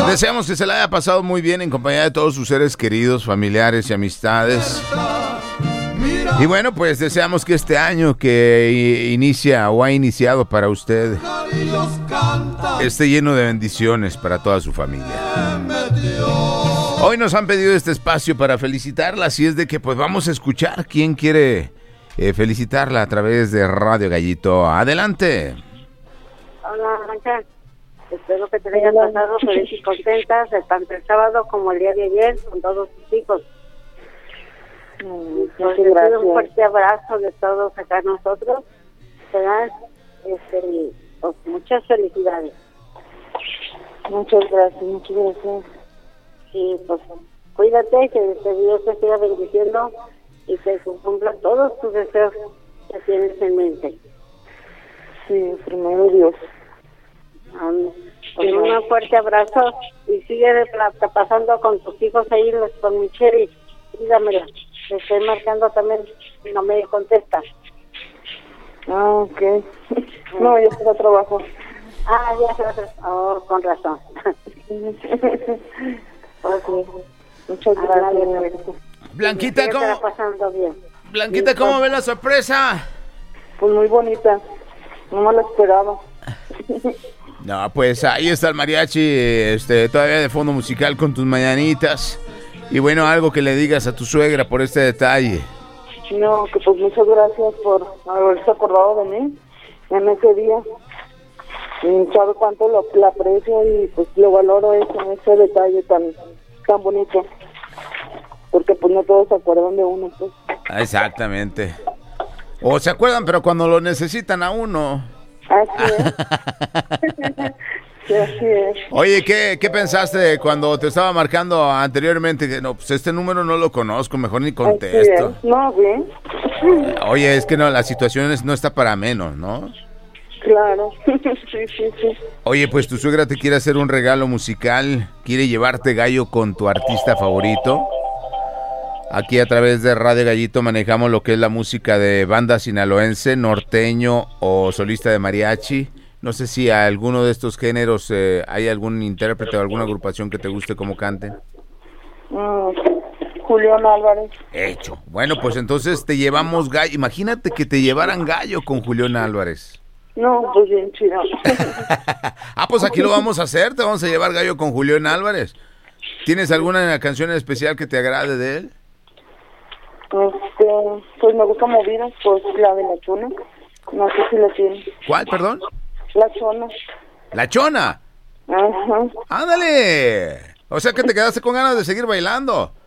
Deseamos que se la haya pasado muy bien en compañía de todos sus seres queridos, familiares y amistades. Y bueno, pues deseamos que este año que inicia o ha iniciado para usted esté lleno de bendiciones para toda su familia. Hoy nos han pedido este espacio para felicitarla, así es de que pues vamos a escuchar quién quiere felicitarla a través de Radio Gallito. Adelante. Hola, Arancha. Espero que te hayan pasado feliz y contentas, tanto el sábado como el día de ayer, con todos tus hijos. Pues les pido un fuerte abrazo de todos acá nosotros. Te dan pues, muchas felicidades. Muchas gracias. Sí, pues cuídate, que Dios te siga bendiciendo y que cumpla todos tus deseos que tienes en mente. Sí, primero Dios. Con un fuerte abrazo y sigue pasando con tus hijos ahí, con Michelle, y dígamela. Le estoy marcando también, no me contesta. Ok. No, yo estoy a trabajo. Ya se con razón. Okay. Muchas gracias. Blanquita, ¿cómo? Pasando bien. Blanquita, ¿cómo ve la sorpresa? Pues muy bonita. No me lo esperaba. No, pues ahí está el mariachi, todavía de fondo musical con tus mañanitas. Y bueno, algo que le digas a tu suegra por este detalle. No, que pues muchas gracias por haberse acordado de mí en ese día. Y sabe cuánto lo aprecio y pues lo valoro ese detalle tan bonito. Porque pues no todos se acuerdan de uno, pues. Exactamente. O se acuerdan, pero cuando lo necesitan a uno. Así es. Sí, así es. Oye, ¿qué pensaste cuando te estaba marcando anteriormente? Que no, pues este número no lo conozco, mejor ni contesto. No, bien. Oye, es que no, la situación no está para menos, ¿no? Claro. Sí. Oye, pues tu suegra te quiere hacer un regalo musical, quiere llevarte gallo con tu artista favorito. Aquí a través de Radio Gallito manejamos lo que es la música de banda sinaloense, norteño o solista de mariachi. No sé si a alguno de estos géneros hay algún intérprete o alguna agrupación que te guste cómo canten. Julián Álvarez. Hecho. Bueno, pues entonces te llevamos gallo. Imagínate que te llevaran gallo con Julián Álvarez. No, pues bien chido. Pues aquí lo vamos a hacer. Te vamos a llevar gallo con Julián Álvarez. ¿Tienes alguna canción especial que te agrade de él? Pues me gusta Movidas, pues la de La Chona. No sé si la tiene. ¿Cuál, perdón? La Chona. ¿La Chona? Ajá. ¡Ándale! O sea que te quedaste con ganas de seguir bailando.